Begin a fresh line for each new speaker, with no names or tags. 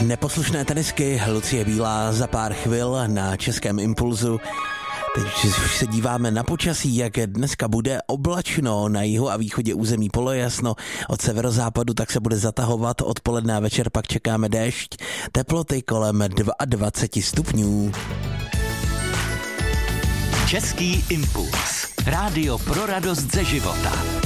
Neposlušné tenisky, Lucie Bílá za pár chvil na Českém Impulzu. Teď už se díváme na počasí, jak dneska bude oblačno, na jihu a východě území polojasno, od severozápadu tak se bude zatahovat, odpoledne a večer pak čekáme déšť, teploty kolem 22 stupňů.
Český Impuls. Rádio pro radost ze života.